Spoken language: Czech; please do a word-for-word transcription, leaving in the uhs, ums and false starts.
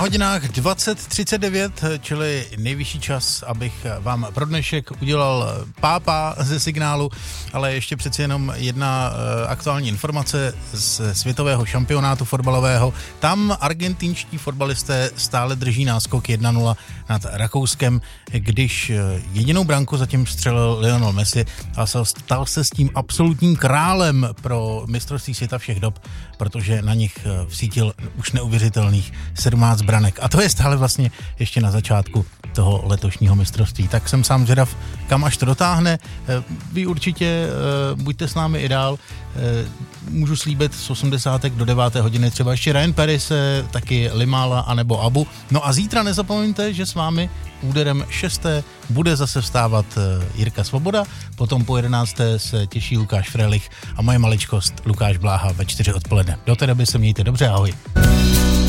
hodinách dvacet třicet devět, čili nejvyšší čas, abych vám pro dnešek udělal pápa ze signálu, ale ještě přeci jenom jedna aktuální informace z světového šampionátu fotbalového. Tam argentinští fotbalisté stále drží náskok jedna nula nad Rakouskem, když jedinou branku zatím střelil Lionel Messi a stal se s tím absolutním králem pro mistrovství světa všech dob, protože na nich vsítil už neuvěřitelných sedmnáct branek. A to je stále vlastně ještě na začátku toho letošního mistrovství. Tak jsem sám zvědav, kam až to dotáhne. Vy určitě buďte s námi i dál. Můžu slíbit z osmdesátek do deváté hodiny třeba ještě Ryan Paris, taky Limala anebo Abu. No a zítra nezapomeňte, že s vámi úderem šesté bude zase vstávat Jirka Svoboda, potom po jedenácté se těší Lukáš Frelich a moje maličkost Lukáš Bláha ve čtyři odpoledne. Do té doby se mějte dobře, ahoj.